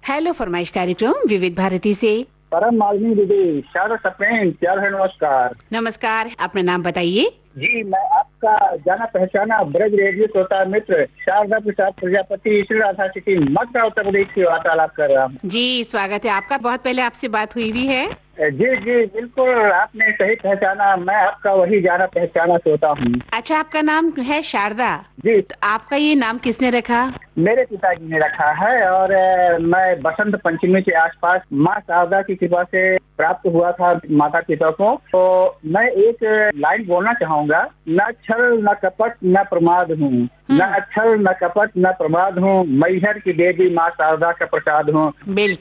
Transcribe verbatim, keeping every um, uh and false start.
Hello फरमाइश कार्यक्रम विविध भारती से। परम मालिनी दीदी, शारदा सप्रेम, प्यार है, नमस्कार। नमस्कार, अपना नाम बताइए। जी, मैं आपका जाना पहचाना ब्रज रेडियो श्रोता मित्र शारदा प्रसाद प्रजापति श्री राधा सिटी मथुरा उत्तर प्रदेश से वार्तालाप कर रहा हूँ। जी स्वागत है आपका। बहुत पहले आपसे बात हुई भी है। जी जी बिल्कुल, आपने सही पहचाना, मैं आपका वही जाना पहचाना श्रोता हूँ। अच्छा, आपका नाम है शारदा जी। तो आपका ये नाम किसने रखा? मेरे पिताजी ने रखा है और अ, मैं बसंत पंचमी के आसपास माँ शारदा की कृपा से प्राप्त हुआ था माता पिता को। तो मैं एक लाइन बोलना चाहूंगा, न छल न कपट न प्रमाद हूँ, न छल न कपट न प्रमाद हूँ, मैहर की देवी माँ शारदा का प्रसाद हूँ। बिल्कुल।